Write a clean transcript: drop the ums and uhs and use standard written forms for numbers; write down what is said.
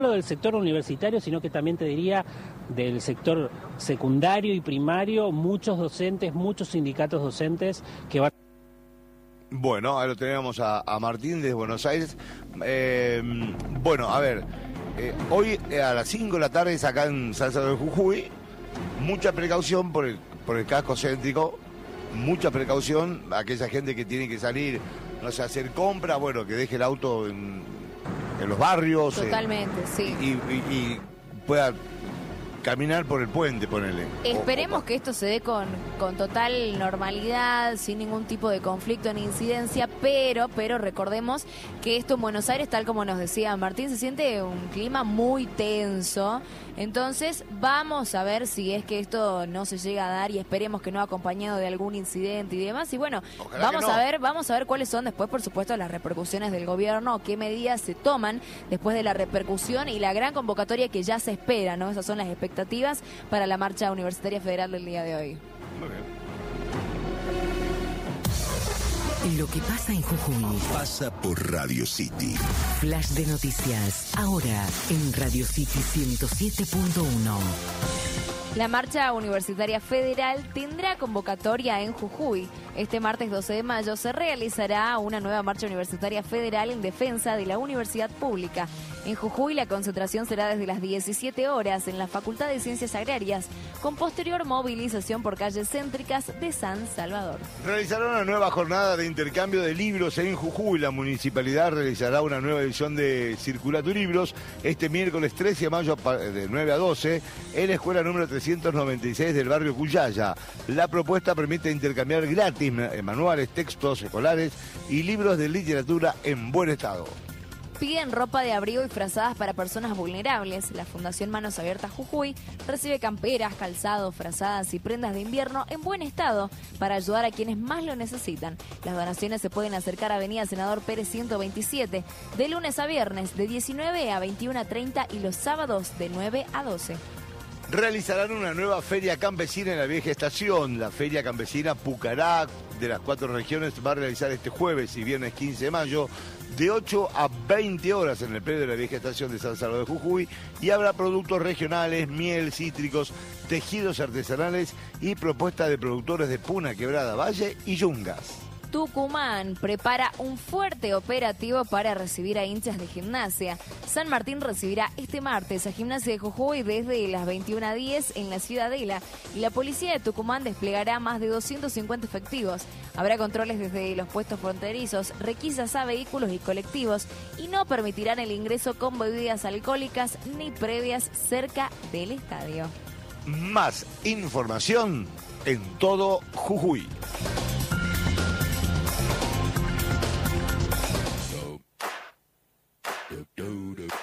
del sector universitario, sino que también te diría del sector secundario y primario, muchos docentes, muchos sindicatos docentes que van... Bueno, ahora lo tenemos a Martín desde Buenos Aires. Bueno, a ver, hoy a las 5 de la tarde es acá en San Salvador de Jujuy, mucha precaución por el casco céntrico, mucha precaución, aquella gente que tiene que salir, no sé, hacer compra, bueno, que deje el auto en los barrios. Totalmente, sí. Y pueda caminar por el puente, ponele. Esperemos que esto se dé con total normalidad, sin ningún tipo de conflicto ni incidencia, pero recordemos que esto en Buenos Aires, tal como nos decía Martín, se siente un clima muy tenso. Entonces vamos a ver si es que esto no se llega a dar, y esperemos que no acompañado de algún incidente y demás. Y bueno, vamos a ver cuáles son después, por supuesto, las repercusiones del gobierno, qué medidas se toman después de la repercusión y la gran convocatoria que ya se espera, ¿no? Esas son las expectativas para la marcha universitaria federal del día de hoy. Muy bien. Lo que pasa en Jujuy pasa por Radio City. Flash de noticias, ahora en Radio City 107.1. La marcha universitaria federal tendrá convocatoria en Jujuy. Este martes 12 de mayo se realizará una nueva marcha universitaria federal en defensa de la universidad pública. En Jujuy la concentración será desde las 17 horas en la Facultad de Ciencias Agrarias, con posterior movilización por calles céntricas de San Salvador. Realizará una nueva jornada de intercambio de libros en Jujuy. La municipalidad realizará una nueva edición de Circula tu Libros este miércoles 13 de mayo de 9 a 12 en la escuela número 396 del barrio Cuyaya. La propuesta permite intercambiar gratis manuales, textos escolares y libros de literatura en buen estado. Piden ropa de abrigo y frazadas para personas vulnerables. La Fundación Manos Abiertas Jujuy recibe camperas, calzado, frazadas y prendas de invierno en buen estado para ayudar a quienes más lo necesitan. Las donaciones se pueden acercar a Avenida Senador Pérez 127 de lunes a viernes de 19 a 21:30 y los sábados de 9 a 12. Realizarán una nueva feria campesina en la vieja estación. La feria campesina Pucará de las 4 regiones va a realizar este jueves y viernes 15 de mayo de 8 a 20 horas en el predio de la vieja estación de San Salvador de Jujuy, y habrá productos regionales, miel, cítricos, tejidos artesanales y propuestas de productores de Puna, Quebrada, Valle y Yungas. Tucumán prepara un fuerte operativo para recibir a hinchas de Gimnasia. San Martín recibirá este martes a Gimnasia de Jujuy desde las 21:10 en la Ciudadela, y la policía de Tucumán desplegará más de 250 efectivos. Habrá controles desde los puestos fronterizos, requisas a vehículos y colectivos, y no permitirán el ingreso con bebidas alcohólicas ni previas cerca del estadio. Más información en todo Jujuy. Do, do, do.